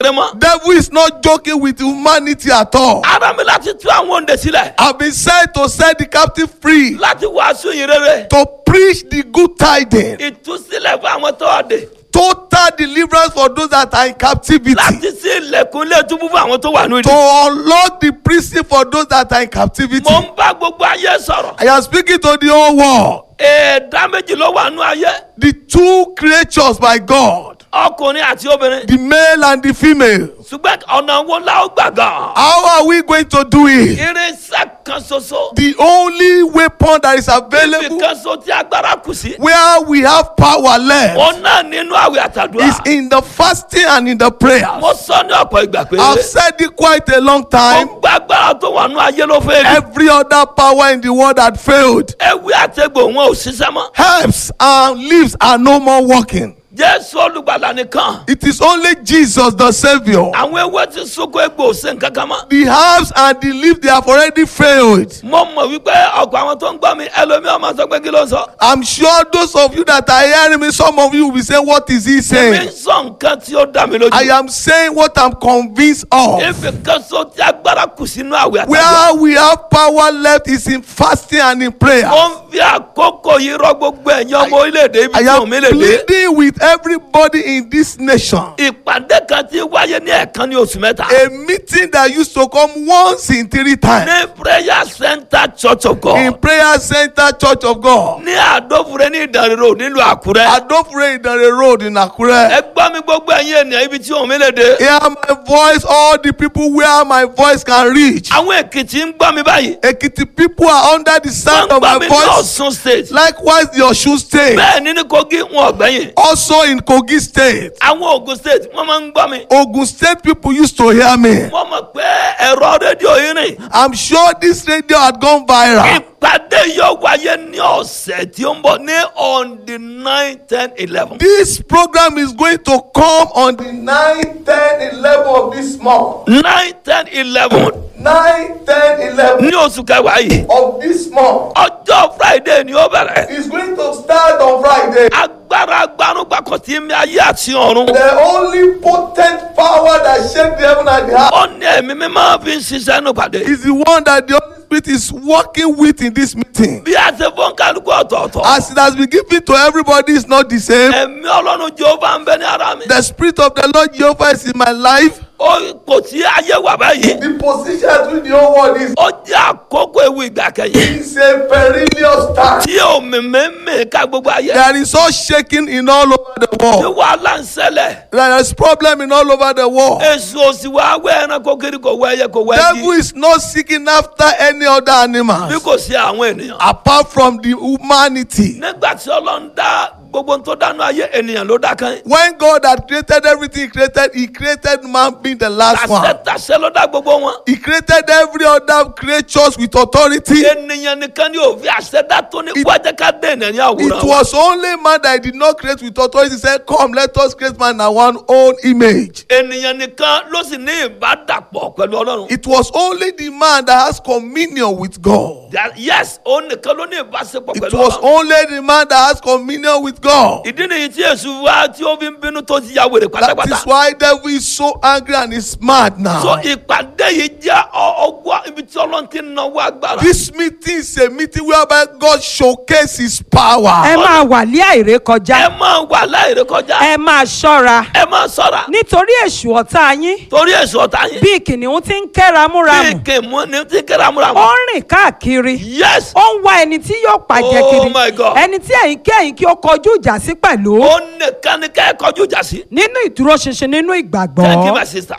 ṣeré mọ́. Devil is not joking with humanity at all. Ara mi láti tú àwọn òǹdè sílẹ̀. I've been sent to set the captive free, Láti wàásù yìí rere. to preach the good tidings, Ìtúsílẹ̀ fún àwọn tó wà dé. total deliverance for those that are in captivity, Láti sí ilẹ̀kùn ilé túbú fún àwọn tó wà ní to ìdí. unlock the prison for those that are in captivity. Mo ń bá gbogbo ayé sọ̀rọ̀. I am speaking to the whole world. Ẹ̀dá méjì ló wà nú ayé. The two creatures by God, Ọkùnrin àti obìnrin. the male and the female. Ṣùgbọ́n ọ̀nà wo la ó gbà gan? How are we going to do it? Irinṣẹ́ kan ṣoṣo. The only weapon that is Ibi available kan ṣo tí agbára kù sí. where we have power left Òun náà nínú àwẹ̀ àtàdúrà. is in the fasting and in the prayers. Mo sọ ní ọ̀pọ̀ ìgbà pé. I've said it quite a long time. Mo gba agbára tó wà nú ayé ló fẹ́ rí. Every other power in the world had failed. Ewé àtẹ̀gbò wọn ò ṣiṣẹ́ mọ́. Herbs and leaves are no more working. Jésù olùgbàlà nìkan. It is only Jesus the Savior. Àwọn ewé ti sunkún egbò ṣe nǹkan kan mọ́. The herbs and the leaves, they have already failed. Mo mọ̀ wípé ọ̀pọ̀ àwọn tó ń gbọ́ mi ẹlòmíràn máa sọ pé kí ló ń sọ. I'm sure those of you that are hearing me, some of you will be saying, what is he Mi ń saying? sọ nǹkan tí ó dá mi lójú. I am saying what I'm convinced of. Ibi kan so tí agbára kù sínú àwẹ̀ àtàdúrà. Where we have power left is in fasting and in prayer. Mo ń fi àkókò yìí rọ gbogbo ẹ̀yin ọmọ orílẹ̀-èdè ibi I tí am òun mi lè dé. pleading with everybody in this nation. Ìpàdé kan tí wáyé ní ẹ̀ẹ̀kan ní oṣù mẹ́ta. A meeting that used to come once in 3 times. Ní prayer center church of In God. Prayer Center Church of God. Ní Àdófure ní Ìdànrè nílùú Àkúrẹ́. Adofre Idare Road in Akure. Ẹ gbọ́ mi gbogbo ẹ̀yin ènìyàn ibi tí òun mi lè dé. Hear my voice, all the people where my voice can reach. Àwọn Èkìtì ń gbọ́ mi báyìí. Ekiti people are under the Wọ́n sound ń of gbọ́ my mi ní voice. Ọ̀ṣun state. Likewise, the Osun State. Bẹ́ẹ̀ ni ní Kogi wọn ọ̀gbẹ́yìn. Also in Kogi State. Àwọn Ògùn state wọ́n máa ń gbọ́ mi. Ogun State people used to hear me. Wọ́n mọ̀ pé ẹ̀rọ rédíò yìí rìn. I'm sure this radio had gone viral. Ìpàdé yóò wáyé ní ọ̀sẹ̀ tí ó ń bọ̀ ní on the 9, 10, 11. This program is going to come on the 9, 10, 11 of this month. 9, 10, 11 9, 10, 11 ní oṣù kẹwàá yìí. of this month. Ọjọ́ Friday ni ó bẹ̀rẹ̀. It's going to start on Friday. Agbára agbanúgbàkọ̀ tí mi ayé àti ọ̀run. The only potent power that shake the heaven and the earth Ó ní ẹ̀mí mi máa fi ń ṣiṣẹ́ nù pàdé. is the one that the Holy Spirit is working with in this meeting. Bí a ṣe fún kálukú ọ̀tọ̀ọ̀tọ̀. As it has been given to everybody, is not the same. Ẹ̀mí Ọlọ́run Jèhófà ń bẹ ní ara mi. The Spirit of the Lord Jehovah is in my life. Ó kò tí ayé wà báyìí. The position with the whole world is Ó jẹ́ àkókò ewu ìgbà kẹyìn. it's a perilous time. Tí omi mímì ká gbogbo ayé. There is all shaking in all over the Tí world. wàhálà ń ṣẹlẹ̀. There is problem in all over the world. Èso òsì wa wẹ́ ẹranko kiri kò wẹ́ ẹyẹ kò wẹ́ Devil ẹyẹ. is not seeking after any other Bí animal kò sí àwọn ènìyàn. apart from the humanity. Nígbà tí Ọlọ́run dá gbogbo tó dánú ayé ènìyàn ló dá kan. When God had created everything he created man being the last one. Tàṣẹ ló dá gbogbo wọn. He created every other creatures with authority. Ènìyàn nìkan ni òfin àṣẹdá tó ní wájẹ́ ká dé ènìyàn ní àwòrán It wa. was only man that he did not create with authority. He said, come, let us create man in our own image. Ènìyàn nìkan ló sì ní ìbádàpọ̀ pẹ̀lú Ọlọ́run. It was only the man that has communion with God. Yes, òun nìkan ló ní ìbáṣepọ̀ It pẹ̀lú was Ọlọ́run. only the man that has communion with God. Ìdí nìyí tí Èṣù wá tí ó fi ń bínú tó ti ya wèrè That pátápátá. is why devil is so angry and is mad now. So ìpàdé yìí jẹ́ ọgbà ibi tí Ọlọ́run ti ń náwó agbára. This meeting is a meeting whereby God showcases his power. ẹ máa wà ní àìrékọjá. Ẹ máa wà láìrékọjá. ẹ máa ṣọ́ra. Ẹ máa ṣọ́ra. nítorí èṣù ọ̀tá yín. Torí Èṣù ọ̀tá yín. bí kìnìún ti ń kẹ́ramúramù. Bí kèmú ni tí kéramúramù. ó ń rìn káàkiri. Yes. ó ń wá ẹni tí yóò pàjẹ́ Oh kiri. my God. ẹni tí ẹ̀yin kẹ́yìn kí ó kọjú ìjà sí pẹ̀lú. Ó nìkan ni ká ẹ kọjú ìjà sí. nínú ìdúróṣinṣin nínú Thank you ìgbàgbọ́. my sister.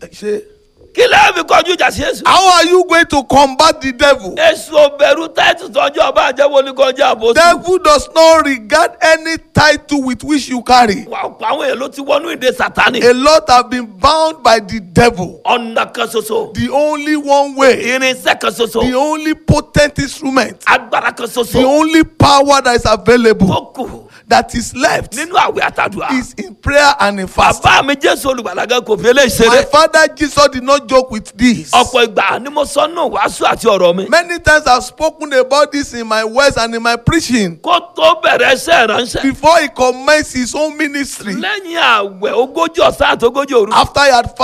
Kí lẹ́yìn fi kọjú ìjà sí Èṣù? How are you going to combat the devil? Èṣù ò bẹ̀rù táìtù tọ́jú ọba àjẹwò ní kọjá àbòsí. Devil does not regard any title with which you carry. Wà ọ̀pọ̀ àwọn èèyàn ló ti wọnú ìdè Sátánì. A lot have been bound by the devil. Ọ̀nà kan ṣoṣo. The only one way, Irinṣẹ́ kan the ṣoṣo. only potent instrument, Agbára kan the ṣoṣo. only power that is available, Tó kù that is left, nínú àwẹ̀ àtàdúrà. is in prayer and in fasting. Bàbá mi Jésù olùgbàlagà kò fi eléyìí My ṣeré. father Jesus did not joke with this. Ọ̀pọ̀ ìgbà ni mo sọ nù wàásù àti ọ̀rọ̀ mi. Many times I've spoken about this in my words and in my preaching. Kó tó bẹ̀rẹ̀ iṣẹ́ ìránṣẹ́. Before he commenced his own ministry, Lẹ́yìn àwẹ̀ ogójì ọ̀sán àti ogójì òru. after he had